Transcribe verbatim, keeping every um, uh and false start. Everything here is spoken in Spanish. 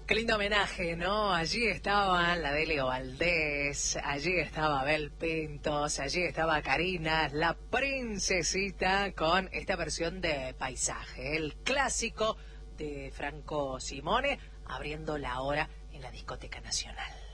Qué lindo homenaje, ¿no? Allí estaban la Delio Valdés, allí estaba Abel Pintos, allí estaba Karina, la princesita, con esta versión de Paisaje, el clásico de Franco Simone, abriendo la hora en la Discoteca Nacional.